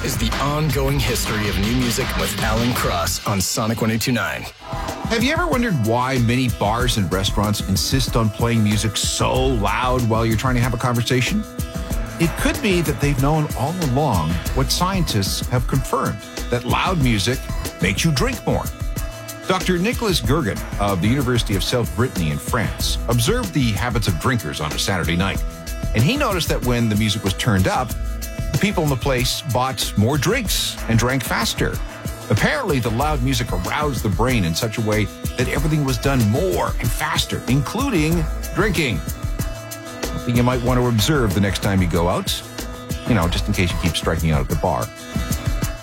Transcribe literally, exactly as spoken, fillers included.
is the ongoing history of new music with Alan Cross on Sonic one oh two point nine. Have you ever wondered why many bars and restaurants insist on playing music so loud while you're trying to have a conversation? It could be that they've known all along what scientists have confirmed, that loud music makes you drink more. Doctor Nicholas Gergen of the University of South Brittany in France observed the habits of drinkers on a Saturday night. And he noticed that when the music was turned up, the people in the place bought more drinks and drank faster. Apparently, the loud music aroused the brain in such a way that everything was done more and faster, including drinking. Something you might want to observe the next time you go out, you know, just in case you keep striking out at the bar.